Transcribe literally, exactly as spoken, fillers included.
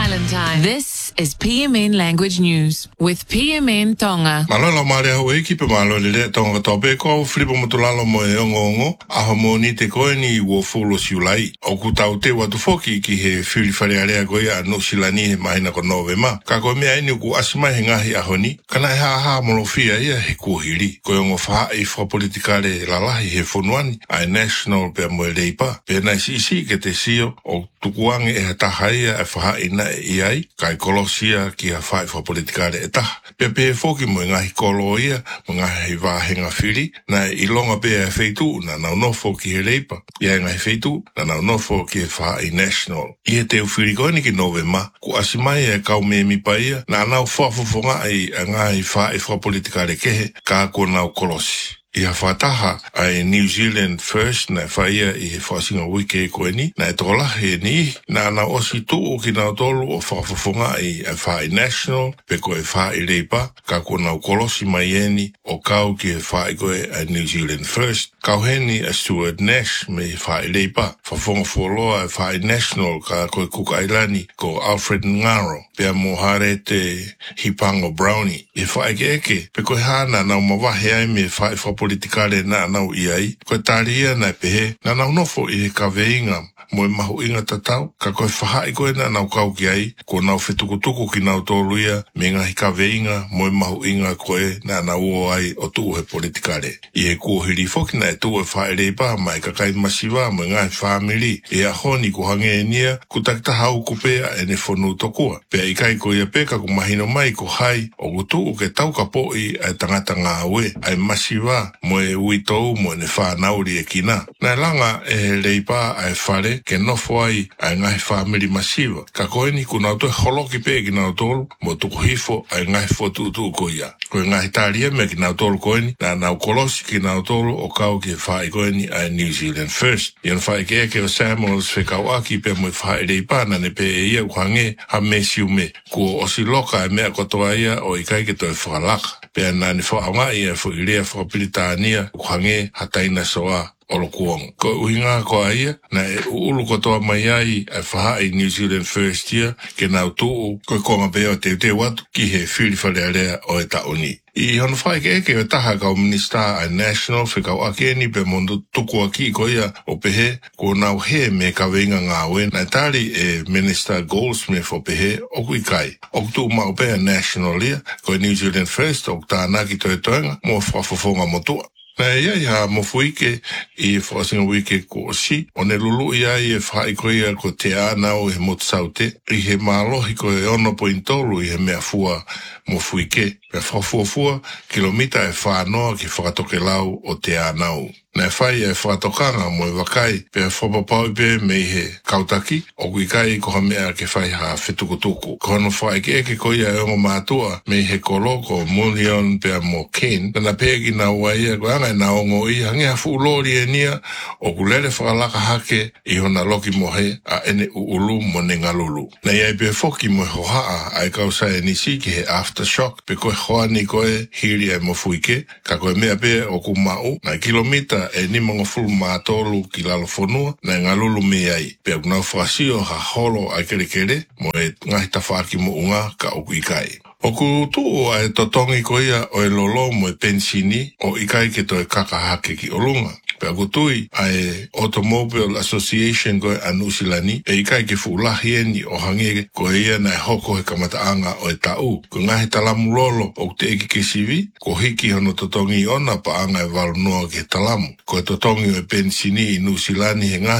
Valentine. This is P M N Language News with P M N Tonga. Malolo mare ho eki pe malo le tonga tope ko flipo motulalo mo e ongo a mo ni te ko ni wo folo siulai o ku tau te watu foki ki he fili fare area ko ya no silani he mai na ko nove ma ka ko me ai ku asma he ngahi a honi kana ha ha mo fia ia he ku hiri ko ngo fa e fo politikale la la he fonuani a national pe mo leipa pe na si si ke te sio o tukuang e ta haia e fa ina e ai kai kolosia ki a fa fo politikale eta pe pe foki mo ngahi koloia mo ngahi va henga fili na ilonga pe e feitu na na no foki he leipa ia ngahi feitu na na no foki fa i national ia te fili ko ni ki novema ku asimai e kau me mi paia na na fo fo fo ngai ngahi fa fo politikale ke ka ko na kolosi ia fataha ai New Zealand First na faia i he whasinga wike koe ni na e tola he ni na na osi tuu ki na tolu o whafafonga i a wha i national pe koe wha i leipa ka kona ukolosi mai eni o kau ki he wha i koe a New Zealand First kau heni a Stuart Nash me wha i leipa whafonga wholoa a wha i national ka koe kukailani ko Alfred Ngaro pe a mohare te Hipango Brownie i wha i ke eke pe koe hana na umawahe ai me wha i wha politikale na nau iai, koe tāria na pehe, na nau nofo i he kaweinga, mo e mahu inga tatau, ka koe whahai koe na nau kau ki ai, ko nau whetukutuku ki nau tōluia, me ngahi kaweinga, mo e mahu inga koe na nau o ai o tuu he politikale. I he kuohiri foki na e tuu e whaere pa, mai kakai masiwa, mo ngahi whamiri, e a honi ku hange e nia, ku takta hau kupea e ne whonu tokua. Pea i kai ko ia peka ku mahino mai ko hai, o ku tuu ke tau ka poi ai tangata ngā ue, ai masiwa, mo e uitou mo ne whanauri e kina. Nai langa e leipa ai whare ke nofo ai ai ngai whamiri masiwa. Ka koe ni kuna autoe holoki pe ki nau tolu mo tuku hifo ai ngai fotu utu ko ia. Koe ngai tāria me ki nau tolu koe ni na nau kolosi ki nau tolu o kau ki whae koe ni ai New Zealand First. Ian whae ke eke o Samuels whekau aki pe mo i whae leipa na ne pe e ia uhange ha me siume. Kua osi loka e mea kotoa ia o i kai ke toi whalaka. Pea nani whaanga ia fo i lea whakapilitania uhange hataina soa olo kuong. Ko uhinga ko aia, na e ulu kotoa mai ai e whaha i New Zealand First Year ke nau tuu koe konga peo te te watu ki he whiri whalearea o e taoni. I hono whae ke eke o taha kau minister a national whikau ake ni pe mondo tuku aki ko ia o pehe ko nau he me ka wenga ngā we na tari e minister Goldsmith o pehe o kui kai. O kutu mau pehe national ia ko New Zealand First o kutana ki toe toenga mo whafofonga motua. Na ia ia mo fuike i whasinga wike ko si o ne lulu ia i e whae ko ia ko te anau he motsaute i he malohi ko e ono pointolu i he mea fua mo fuike pe whafuafua kilomita e whanoa ki whakatoke lau o te anau. Na whai e whakatokanga mo e wakai pe whapapau pe me he kautaki o kui kai ko ha mea ke whai ha whetukutuku. Ko hano whai ke eke ko ia e ongo mātua me he koloko Mulion pe a mo Ken na pegi na waia ko anga na ongo i hange ha fuulori e nia o kulele whakalaka hake i hona loki mo he a ene uulu mo ne ngalulu. Na iai pe foki mo he hohaa ai kausa e nisi ki he aftershock pe koe hoa ni koe hiri e mo fuike ka koe mea pe o kumau na kilomita e ni mga fulu mātolu ki lalo whanua na ngalulu me ai. Pea kuna whasio ha holo ai kere kere mo e ngahi tawhaki mo unga ka oku ikai. Oku tuu ai totongi ko ia o e lolo mo e pensini o ikai ke to e kakahake ki olunga. Pea kutui ai Automobile Association ko e anusilani e ikai ke fuulahi eni o hange ko ia na e hoko he kamataanga o e tau. Ko ngahi talamu lolo o te eki ke sivi ko hiki hono totongi ona pa anga e walunua ke talamu. Ko e totongi o e pensini i nusilani he ngahi